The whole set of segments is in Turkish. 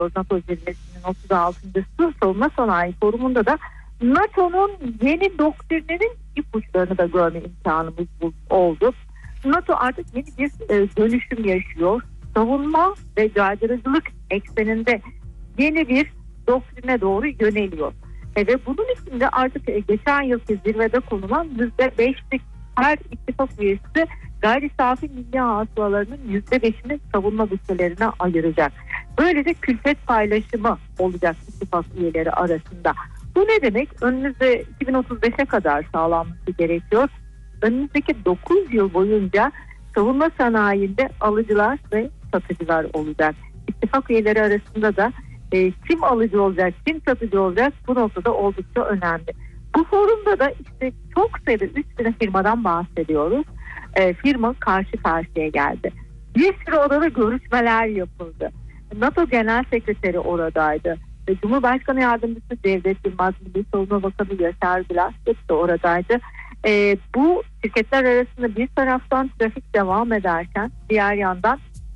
NATO zirvesinin 36.sı Savunma Sanayi Forumu'nda da NATO'nun yeni doktrinlerinin ipuçlarını da görme imkanımız oldu. NATO artık yeni bir dönüşüm yaşıyor. Savunma ve caydırıcılık ekseninde yeni bir doktrine doğru yöneliyor. Ve bunun içinde artık geçen yılki zirvede konulan %5'lik her ittifak üyesi gayri safi milli hasılalarının %5'ini savunma bütçelerine ayıracak. Böylece külfet paylaşımı olacak ittifak üyeleri arasında. Bu ne demek? Önümüzde 2035'e kadar sağlanması gerekiyor. Önümüzdeki 9 yıl boyunca savunma sanayinde alıcılar ve satıcılar olacak. İttifak üyeleri arasında da kim alıcı olacak, kim satıcı olacak, bu noktada oldukça önemli. Bu forumda da işte çok sayıda 3 tane firmadan bahsediyoruz. Firma karşı karşıya geldi. Bir sürü odada görüşmeler yapıldı. NATO Genel Sekreteri oradaydı. Cumhurbaşkanı Yardımcısı Cevdet Yılmaz, Milli Savunma Bakanı Yaşar Güler de oradaydı. Bu şirketler arasında bir taraftan trafik devam ederken diğer yandan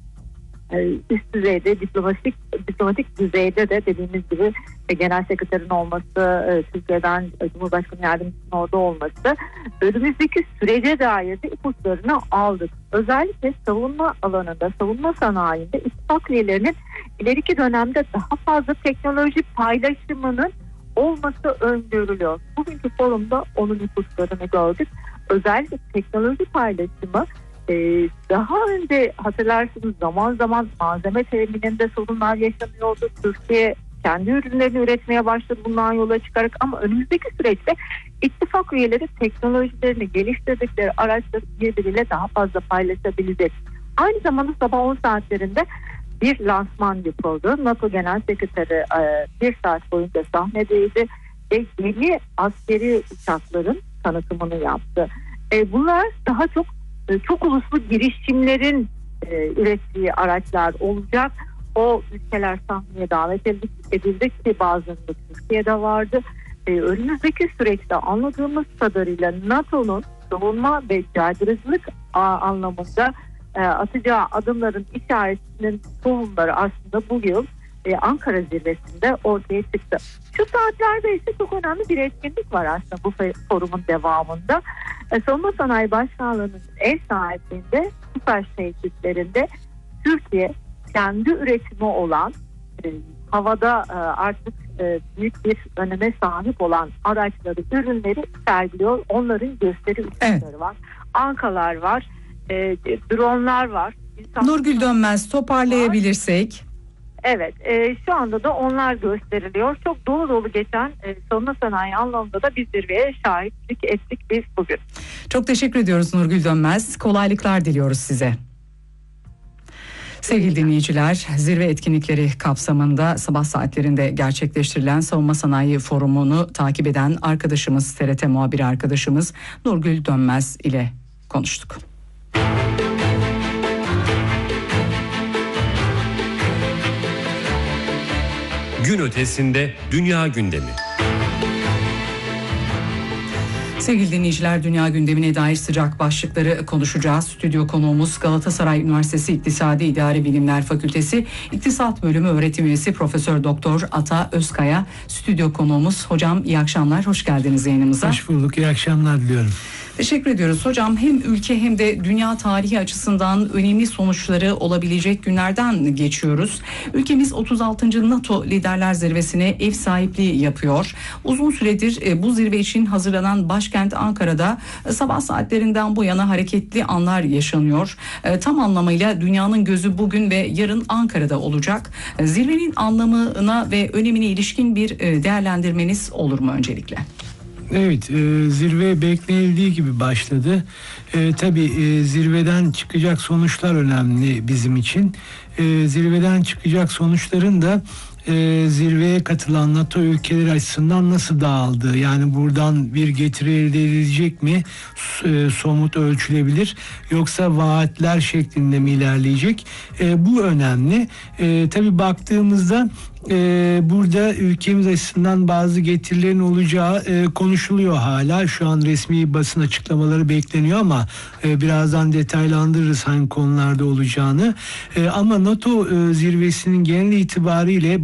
üst düzeyde diplomatik düzeyde de dediğimiz gibi genel sekreterin olması, Türkiye'den Cumhurbaşkanı Yardımcısının orada olması, önümüzdeki sürece dair de ipuçlarını aldık. Özellikle savunma alanında, savunma sanayinde ittifak üyelerinin ileriki dönemde daha fazla teknoloji paylaşımının olması öngörülüyor. Bugünkü forumda onun ipuçlarını gördük. Özellikle teknoloji paylaşımı daha önce hatırlarsınız zaman zaman malzeme temininde sorunlar yaşanıyordu. Türkiye kendi ürünlerini üretmeye başladı bundan yola çıkarak, ama önümüzdeki süreçte ittifak üyeleri teknolojilerini geliştirdikleri araçları birbiriyle daha fazla paylaşabilecek. Aynı zamanda sabah 10 saatlerinde bir lansman yapıldı. NATO Genel Sekreteri 1 saat boyunca sahnedeydi ve yeni askeri uçakların tanıtımını yaptı. Bunlar daha çok uluslu girişimlerin ürettiği araçlar olacak. O ülkeler sahneye davet edildi ki bazılarında Türkiye'de vardı. Önümüzdeki süreçte anladığımız kadarıyla NATO'nun savunma ve caydırıcılık anlamında atacağı adımların işaretinin tohumları aslında bu yıl Ankara zirvesinde ortaya çıktı. Şu saatlerde ise çok önemli bir etkinlik var aslında bu forumun devamında. Savunma Sanayi Başkanlığı'nın ev sahipliğinde süper tesislerinde Türkiye kendi üretimi olan havada artık büyük bir öneme sahip olan araçları, ürünleri sergiliyor. Onların gösteri uçakları var. Ankalar var. Dronlar var. Nurgül Dönmez, toparlayabilirsek. Evet, şu anda da onlar gösteriliyor. Çok dolu dolu geçen savunma sanayi anlamında da bir zirveye şahitlik ettik biz bugün. Çok teşekkür ediyoruz Nurgül Dönmez. Kolaylıklar diliyoruz size. Sevgili dinleyiciler, zirve etkinlikleri kapsamında sabah saatlerinde gerçekleştirilen Savunma Sanayi Forumu'nu takip eden arkadaşımız, TRT muhabiri arkadaşımız Nurgül Dönmez ile konuştuk. Gün ötesinde dünya gündemi. Sevgili dinleyiciler, dünya gündemine dair sıcak başlıkları konuşacağız. Stüdyo konuğumuz Galatasaray Üniversitesi İktisadi İdari Bilimler Fakültesi İktisat Bölümü öğretim üyesi Profesör Doktor Ata Özkaya stüdyo konuğumuz. Hocam iyi akşamlar, hoş geldiniz yayınımıza. Hoş bulduk, iyi akşamlar diliyorum. Teşekkür ediyoruz hocam. Hem ülke hem de dünya tarihi açısından önemli sonuçları olabilecek günlerden geçiyoruz. Ülkemiz 36. NATO Liderler Zirvesi'ne ev sahipliği yapıyor. Uzun süredir bu zirve için hazırlanan başkent Ankara'da sabah saatlerinden bu yana hareketli anlar yaşanıyor. Tam anlamıyla dünyanın gözü bugün ve yarın Ankara'da olacak. Zirvenin anlamına ve önemine ilişkin bir değerlendirmeniz olur mu öncelikle? Evet, zirve beklenildiği gibi başladı. Tabii zirveden çıkacak sonuçlar önemli bizim için. Zirveden çıkacak sonuçların da zirveye katılan NATO ülkeleri açısından nasıl dağıldığı, yani buradan bir getiri elde edilecek mi, somut ölçülebilir, yoksa vaatler şeklinde mi ilerleyecek, bu önemli. Tabii baktığımızda burada ülkemiz açısından bazı getirilerin olacağı konuşuluyor hala. Şu an resmi basın açıklamaları bekleniyor ama birazdan detaylandırırız hangi konularda olacağını. Ama NATO zirvesinin genel itibariyle